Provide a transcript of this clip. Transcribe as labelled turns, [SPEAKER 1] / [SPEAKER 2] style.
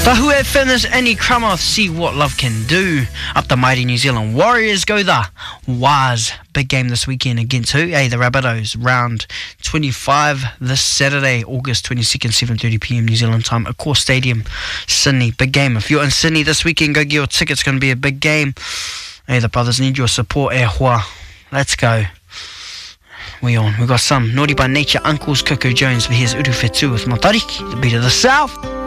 [SPEAKER 1] Tahue Fitness, Annie Crumoth, see what love can do. Up the mighty New Zealand Warriors go the Waz. Big game this weekend against who? The Rabbitohs. Round 25 this Saturday, August 22nd, 7:30pm New Zealand time. Accor Stadium, Sydney. Big game. If you're in Sydney this weekend, go get your tickets. It's going to be a big game. The brothers need your support. Hoa. Let's go. We on. We've got some Naughty by Nature, Uncles, Coco Jones. But here's Uru Fetu with Matariki, the beat of the South.